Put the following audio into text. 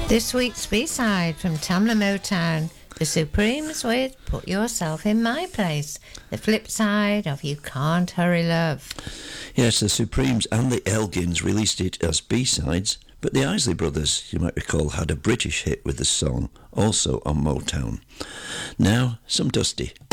This week's B-side from Tamla Motown, The Supremes with Put Yourself in My Place, the flip side of You Can't Hurry Love. Yes, the Supremes and the Elgins released it as B-sides, but the Isley Brothers, you might recall, had a British hit with the song, also on Motown. Now, some Dusty.